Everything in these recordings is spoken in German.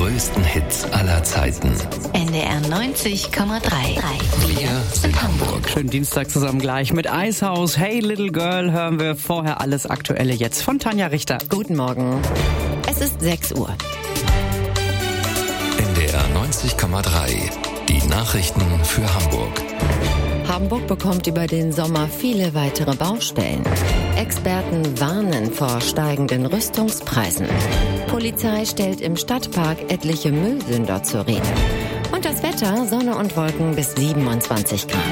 größten Hits aller Zeiten. NDR 90,3. Wir sind Hamburg. Schönen Dienstag zusammen gleich mit Eishaus. Hey Little Girl hören wir vorher alles Aktuelle jetzt von Tanja Richter. Guten Morgen. Es ist 6 Uhr. NDR 90,3. Die Nachrichten für Hamburg. Hamburg bekommt über den Sommer viele weitere Baustellen. Experten warnen vor steigenden Rüstungspreisen. Polizei stellt im Stadtpark etliche Müllsünder zur Rede. Und das Wetter, Sonne und Wolken bis 27 Grad.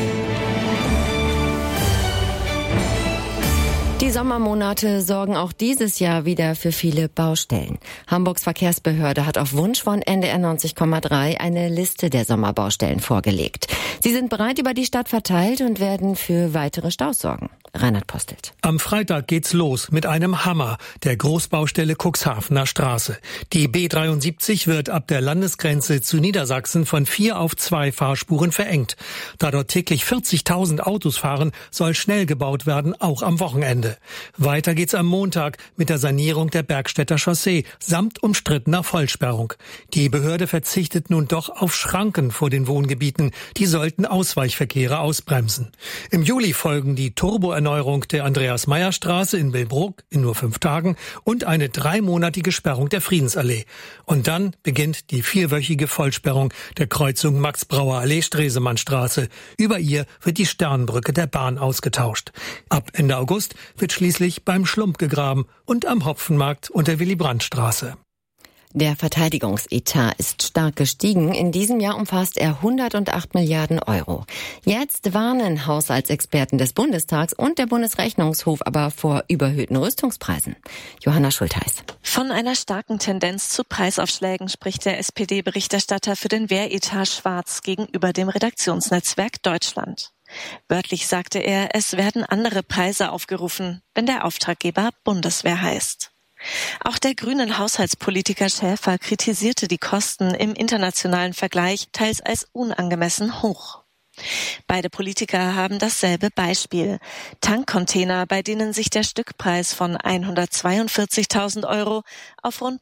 Die Sommermonate sorgen auch dieses Jahr wieder für viele Baustellen. Hamburgs Verkehrsbehörde hat auf Wunsch von NDR 90,3 eine Liste der Sommerbaustellen vorgelegt. Sie sind breit über die Stadt verteilt und werden für weitere Staus sorgen. Reinhard Postelt. Am Freitag geht's los mit einem Hammer, der Großbaustelle Cuxhavener Straße. Die B73 wird ab der Landesgrenze zu Niedersachsen von 4 auf 2 Fahrspuren verengt. Da dort täglich 40.000 Autos fahren, soll schnell gebaut werden, auch am Wochenende. Weiter geht's am Montag mit der Sanierung der Bergstädter Chaussee samt umstrittener Vollsperrung. Die Behörde verzichtet nun doch auf Schranken vor den Wohngebieten. Die sollten Ausweichverkehre ausbremsen. Im Juli folgen die Turboerneuerung der Andreas-Meyer-Straße in Billbrook in nur 5 Tagen und eine 3-monatige Sperrung der Friedensallee. Und dann beginnt die 4-wöchige Vollsperrung der Kreuzung Max-Brauer-Allee-Stresemannstraße. Über ihr wird die Sternbrücke der Bahn ausgetauscht. Ab Ende August wird schließlich beim Schlump gegraben und am Hopfenmarkt und der Willy-Brandt-Straße. Der Verteidigungsetat ist stark gestiegen. In diesem Jahr umfasst er 108 Milliarden Euro. Jetzt warnen Haushaltsexperten des Bundestags und der Bundesrechnungshof aber vor überhöhten Rüstungspreisen. Johanna Schultheiß. Von einer starken Tendenz zu Preisaufschlägen spricht der SPD-Berichterstatter für den Wehretat Schwarz gegenüber dem Redaktionsnetzwerk Deutschland. Wörtlich sagte er, es werden andere Preise aufgerufen, wenn der Auftraggeber Bundeswehr heißt. Auch der grünen Haushaltspolitiker Schäfer kritisierte die Kosten im internationalen Vergleich teils als unangemessen hoch. Beide Politiker haben dasselbe Beispiel. Tankcontainer, bei denen sich der Stückpreis von 142.000 Euro auf rund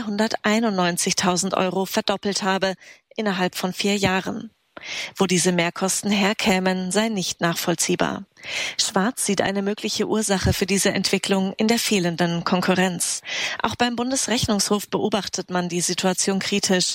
291.000 Euro verdoppelt habe innerhalb von 4 Jahren. Wo diese Mehrkosten herkämen, sei nicht nachvollziehbar. Schwarz sieht eine mögliche Ursache für diese Entwicklung in der fehlenden Konkurrenz. Auch beim Bundesrechnungshof beobachtet man die Situation kritisch.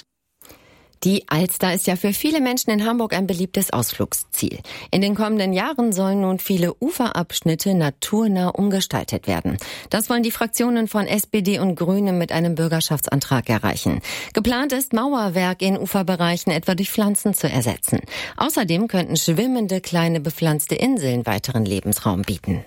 Die Alster ist ja für viele Menschen in Hamburg ein beliebtes Ausflugsziel. In den kommenden Jahren sollen nun viele Uferabschnitte naturnah umgestaltet werden. Das wollen die Fraktionen von SPD und Grünen mit einem Bürgerschaftsantrag erreichen. Geplant ist, Mauerwerk in Uferbereichen etwa durch Pflanzen zu ersetzen. Außerdem könnten schwimmende kleine bepflanzte Inseln weiteren Lebensraum bieten.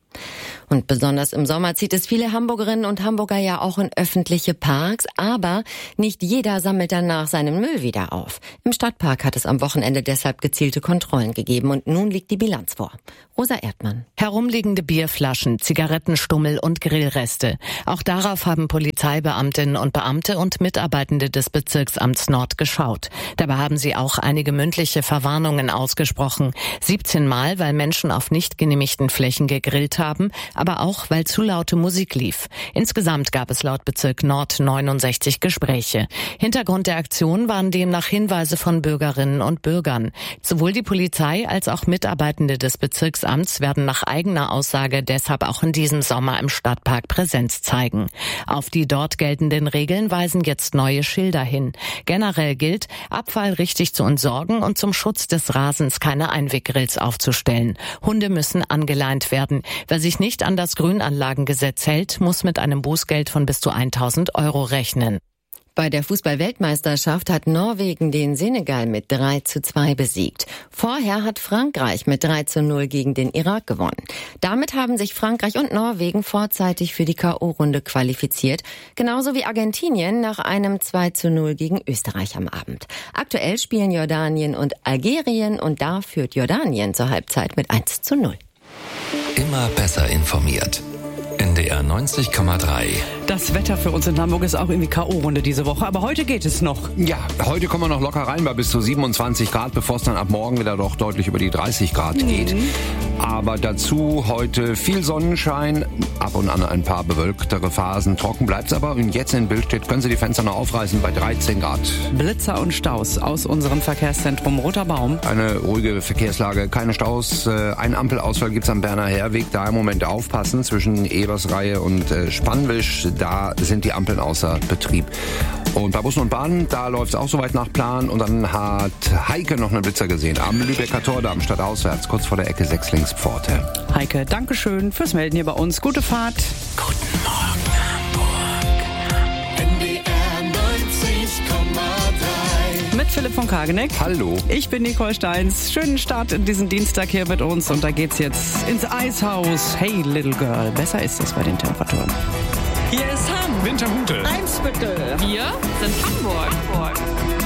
Und besonders im Sommer zieht es viele Hamburgerinnen und Hamburger ja auch in öffentliche Parks, aber nicht jeder sammelt danach seinen Müll wieder auf. Im Stadtpark hat es am Wochenende deshalb gezielte Kontrollen gegeben und nun liegt die Bilanz vor. Rosa Erdmann. Herumliegende Bierflaschen, Zigarettenstummel und Grillreste. Auch darauf haben Polizeibeamtinnen und Beamte und Mitarbeitende des Bezirksamts Nord geschaut. Dabei haben sie auch einige mündliche Verwarnungen ausgesprochen. 17 Mal, weil Menschen auf nicht genehmigten Flächen gegrillt haben, aber auch, weil zu laute Musik lief. Insgesamt gab es laut Bezirk Nord 69 Gespräche. Hintergrund der Aktion waren demnach Hinweise von Bürgerinnen und Bürgern. Sowohl die Polizei als auch Mitarbeitende des Bezirksamts werden nach eigener Aussage deshalb auch in diesem Sommer im Stadtpark Präsenz zeigen. Auf die dort geltenden Regeln weisen jetzt neue Schilder hin. Generell gilt, Abfall richtig zu entsorgen und zum Schutz des Rasens keine Einweggrills aufzustellen. Hunde müssen angeleint werden. Wer sich nicht an das Grünanlagengesetz hält, muss mit einem Bußgeld von bis zu 1.000 Euro rechnen. Bei der Fußball-Weltmeisterschaft hat Norwegen den Senegal mit 3:2 besiegt. Vorher hat Frankreich mit 3:0 gegen den Irak gewonnen. Damit haben sich Frankreich und Norwegen vorzeitig für die K.O.-Runde qualifiziert, genauso wie Argentinien nach einem 2:0 gegen Österreich am Abend. Aktuell spielen Jordanien und Algerien und da führt Jordanien zur Halbzeit mit 1:0. Immer besser informiert. NDR 90,3 Das Wetter für uns in Hamburg ist auch irgendwie K.O.-Runde diese Woche, aber heute geht es noch. Ja, heute kommen wir noch locker rein bei bis zu 27 Grad, bevor es dann ab morgen wieder doch deutlich über die 30 Grad geht. Aber dazu heute viel Sonnenschein, ab und an ein paar bewölktere Phasen. Trocken bleibt's aber. Und jetzt in Billstedt können Sie die Fenster noch aufreißen bei 13 Grad. Blitzer und Staus aus unserem Verkehrszentrum Roter Baum. Eine ruhige Verkehrslage, keine Staus. Ein Ampelausfall gibt's am Berner Herweg. Da im Moment aufpassen zwischen Ebersreihe und Spannwisch. Da sind die Ampeln außer Betrieb. Und bei Bussen und Bahnen, da läuft's auch soweit nach Plan. Und dann hat Heike noch einen Blitzer gesehen. Am Lübecker Tordamm stadtauswärts, kurz vor der Ecke 6 links Pforte. Heike, Dankeschön fürs Melden hier bei uns. Gute Fahrt. Guten Morgen, Hamburg. NDR 90,3. Mit Philipp von Kageneck. Hallo. Ich bin Nicole Steins. Schönen Start in diesen Dienstag hier mit uns. Und da geht's jetzt ins Eishaus. Hey, Little Girl. Besser ist es bei den Temperaturen. Hier ist Hamm. Winterhude. Eimsbüttel. Wir sind Hamburg.